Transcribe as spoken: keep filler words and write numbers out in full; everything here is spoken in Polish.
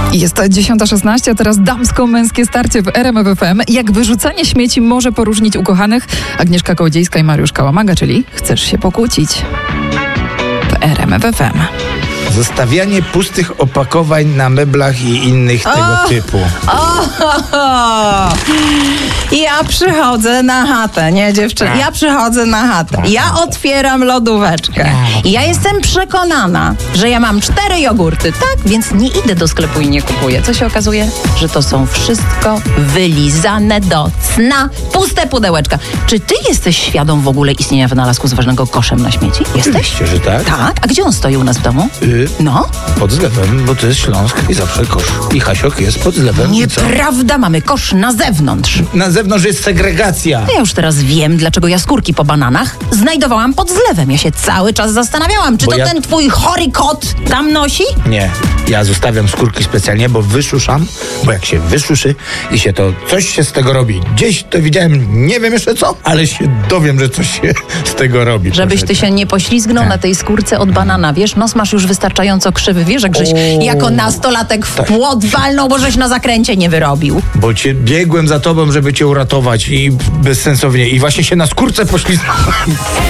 Jest to dziesiąta szesnaście, a teraz damsko-męskie starcie w R M F F M. Jak wyrzucanie śmieci może poróżnić ukochanych? Agnieszka Kołodziejska i Mariusz Kałamaga, czyli Chcesz się pokłócić? W R M F F M. Zostawianie pustych opakowań na meblach i innych tego O! typu. O, ho, ho. Ja przychodzę na chatę, nie dziewczyny? Ja przychodzę na chatę. Ja otwieram lodóweczkę. I ja jestem przekonana, że ja mam cztery jogurty, tak? Więc nie idę do sklepu i nie kupuję. Co się okazuje? Że to są wszystko wylizane do cna, puste pudełeczka. Czy ty jesteś świadom w ogóle istnienia wynalazku zwanego koszem na śmieci? Jesteś? Oczywiście, że tak. Tak? A gdzie on stoi u nas w domu? Y, No? pod zlewem, bo to jest Śląsk i zawsze kosz. I Hasiok jest pod zlewem. I co? Nieprawda, mamy kosz na zewnątrz. Na zewnątrz jest segregacja. Ja już teraz wiem, dlaczego jaskórki po bananach znajdowałam pod zlewem. Ja się cały czas zastanawiałam, czy Bo to ja- ten twój chory kot tam nosi? Nie, ja zostawiam skórki specjalnie, bo wyszuszam, bo jak się wyszuszy i się to, coś się z tego robi. Gdzieś to widziałem, nie wiem jeszcze co, ale się dowiem, że coś się z tego robi. Żebyś Proszę ty cię. się nie poślizgnął Tak. na tej skórce od banana, wiesz? Nos masz już wystarczająco krzywy, wiesz, jak żeś O. jako nastolatek w Tak. płot walnął, bo żeś na zakręcie nie wyrobił. Bo cię biegłem za tobą, żeby cię uratować i bezsensownie. I właśnie się na skórce poślizgnąłem.